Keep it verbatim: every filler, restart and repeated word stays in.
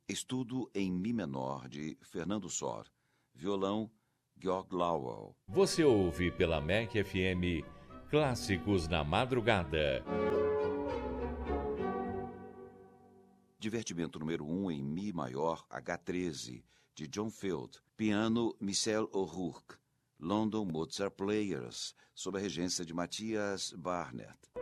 Estudo em Mi menor, de Fernando Sor. Violão, Georg Lowell. Você ouve pela M E C F M Clássicos na Madrugada. Divertimento número um em Mi maior, H treze, de John Field. Piano, Michel O'Rourke. London Mozart Players, sob a regência de Matthias Barnett.